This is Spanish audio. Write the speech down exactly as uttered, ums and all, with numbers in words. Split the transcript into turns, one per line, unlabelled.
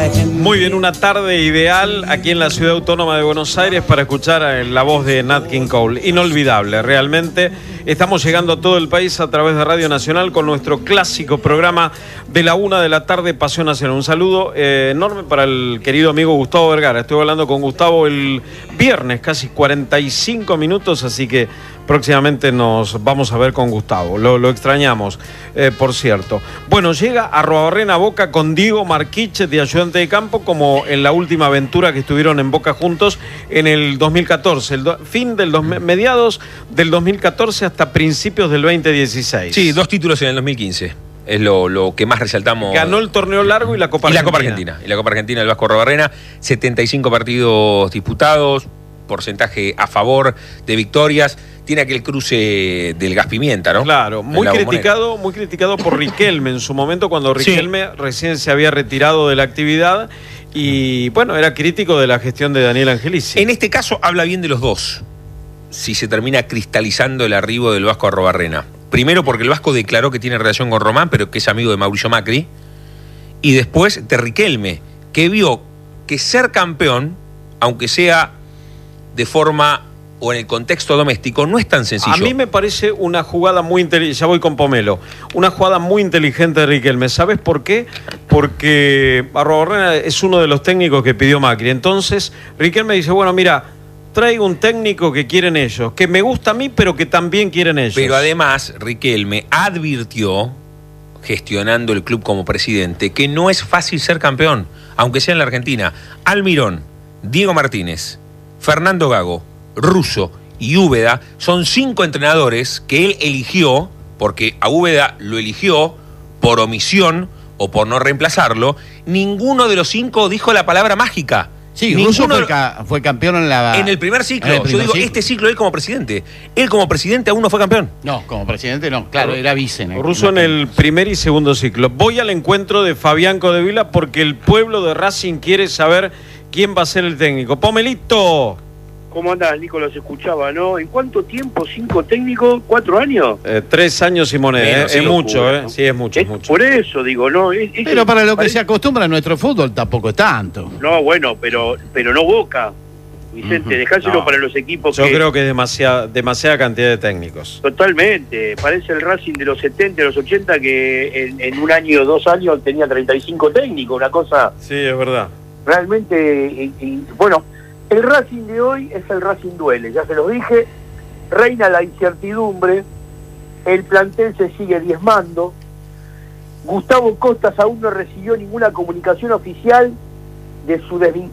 Muy bien, una tarde ideal aquí en la Ciudad Autónoma de Buenos Aires para escuchar la voz de Nat King Cole. Inolvidable, realmente. Estamos llegando a todo el país a través de Radio Nacional con nuestro clásico programa de la una de la tarde, Pasión Nacional. Un saludo eh, enorme para el querido amigo Gustavo Vergara. Estuve hablando con Gustavo el viernes, casi cuarenta y cinco minutos, así que próximamente nos vamos a ver con Gustavo. Lo, lo extrañamos, eh, por cierto. Bueno, llega Arruabarrena Boca con Diego Marquiche de ayudante de campo, como en la última aventura que estuvieron en Boca juntos en el dos mil catorce, el do, fin del dos, mediados del dos mil catorce hasta principios del veinte dieciséis.
Sí, dos títulos en el dos mil quince. Es lo, lo que más resaltamos.
Ganó el torneo largo y la Copa
y
Argentina.
la Copa Argentina. Y la Copa Argentina del Vasco Arruabarrena. setenta y cinco partidos disputados, porcentaje a favor de victorias. Tiene aquel cruce del gas pimienta, ¿no?
Claro, muy criticado, muy criticado por Riquelme en su momento, cuando Riquelme sí. recién se había retirado de la actividad y, bueno, era crítico de la gestión de Daniel Angelici.
En este caso habla bien de los dos, si se termina cristalizando el arribo del Vasco Arruabarrena. Primero porque el Vasco declaró que tiene relación con Román, pero que es amigo de Mauricio Macri. Y después de Riquelme, que vio que ser campeón, aunque sea de forma o en el contexto doméstico, no es tan sencillo.
A mí me parece una jugada muy inteligente, ya voy con Pomelo, una jugada muy inteligente de Riquelme. ¿Sabes por qué? Porque Arruabarrena es uno de los técnicos que pidió Macri. Entonces, Riquelme dice, bueno, mira, traigo un técnico que quieren ellos, que me gusta a mí, pero que también quieren ellos.
Pero además, Riquelme advirtió, gestionando el club como presidente, que no es fácil ser campeón, aunque sea en la Argentina. Almirón, Diego Martínez, Fernando Gago, Russo y Úbeda son cinco entrenadores que él eligió, porque a Úbeda lo eligió por omisión o por no reemplazarlo. Ninguno de los cinco dijo la palabra mágica.
Sí, Russo fue, ca fue campeón en la...
En el primer ciclo.
El primer
Yo digo,
ciclo.
este ciclo él como presidente. Él como presidente aún no fue campeón.
No, como presidente no, claro, era vice. En el
Russo en el primer y segundo ciclo. Voy al encuentro de Fabián Codevila porque el pueblo de Racing quiere saber quién va a ser el técnico. ¡Pomelito!
¿Cómo andás, Nico? Los escuchaba, ¿no? ¿En cuánto tiempo? ¿Cinco técnicos? ¿Cuatro años?
Eh, tres años y moneda,
Bueno,
eh,
sí,
es mucho,
locura,
¿eh?
¿no?
Sí, es mucho,
es
es mucho.
Por eso digo, ¿no? Es, es
pero para lo
parece...
que se acostumbra a nuestro fútbol tampoco es tanto.
No, bueno, pero pero no Boca. Vicente, uh-huh. dejáselo
no.
para los equipos
Yo
que...
creo que es demasiada, demasiada cantidad de técnicos.
Totalmente. Parece el Racing de los setenta, de los ochenta, que en, en un año o dos años tenía treinta y cinco técnicos, una cosa...
Sí, es verdad.
Realmente, y, y, bueno... El Racing de hoy es el Racing Duele, ya se los dije, reina la incertidumbre, el plantel se sigue diezmando, Gustavo Costas aún no recibió ninguna comunicación oficial de su desvinculación